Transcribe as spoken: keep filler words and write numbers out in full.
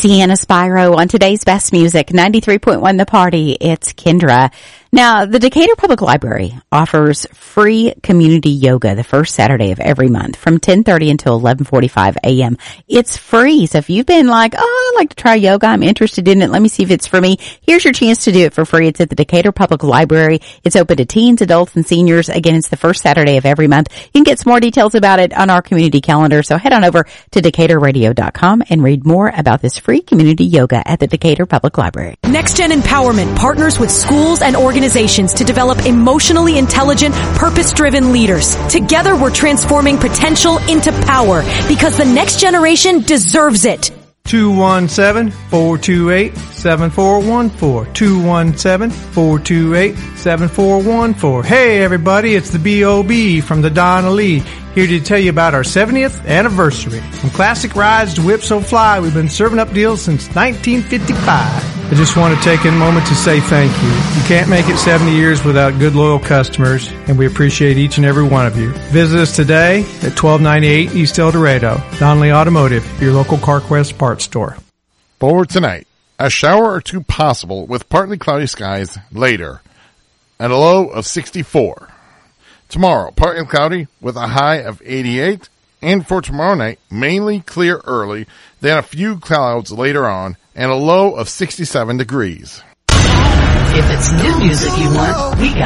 Sienna Spyro on today's Best Music, ninety-three point one The Party. It's Kendra. Now, the Decatur Public Library offers free community yoga the first Saturday of every month from ten thirty until eleven forty-five a.m. It's free. So if you've been like, oh, I'd like to try yoga, I'm interested in it, let me see if it's for me, here's your chance to do it for free. It's at the Decatur Public Library. It's open to teens, adults, and seniors. Again, it's the first Saturday of every month. You can get some more details about it on our community calendar. So head on over to decatur radio dot com and read more about this free community yoga at the Decatur Public Library. Next Gen Empowerment partners with schools and organizations to develop emotionally intelligent, purpose-driven leaders. Together, we're transforming potential into power because the next generation deserves it. two one seven, four two eight, seven four one four. two one seven, four two eight, seven four one four. Hey everybody, it's the B O B from the Donna Lee, here to tell you about our seventieth anniversary. From classic rides to Whip So Fly, we've been serving up deals since nineteen fifty-five. I just want to take a moment to say thank you. You can't make it seventy years without good, loyal customers, and we appreciate each and every one of you. Visit us today at twelve ninety-eight East El Dorado. Donnelly Automotive, your local CarQuest parts store. For tonight, a shower or two possible with partly cloudy skies later, and a low of sixty-four. Tomorrow, partly cloudy with a high of eighty-eight. And for tomorrow night, mainly clear early, then a few clouds later on, and a low of sixty-seven degrees. If it's new music you want, we got